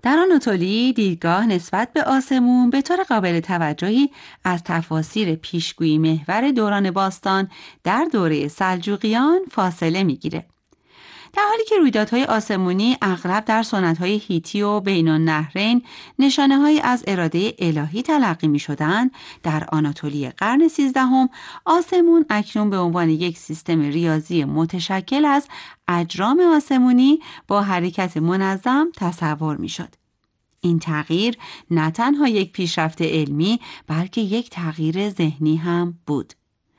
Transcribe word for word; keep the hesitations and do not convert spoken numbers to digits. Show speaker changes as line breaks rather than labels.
در آناتولی دیدگاه نسبت به آسمون به طور قابل توجهی از تفاسیر پیشگویی محور دوران باستان در دوره سلجوقیان فاصله میگیره. در حالی که رویدادهای آسمونی اغلب در سنت‌های هیتی و بین النهرین نشانه‌هایی از اراده الهی تلقی می‌شدند، در آناتولی قرن سیزدهم آسمون اکنون به عنوان یک سیستم ریاضی متشکل از اجرام آسمونی با حرکت منظم تصور می‌شد. این تغییر نه تنها یک پیشرفت علمی بلکه یک تغییر ذهنی هم بود.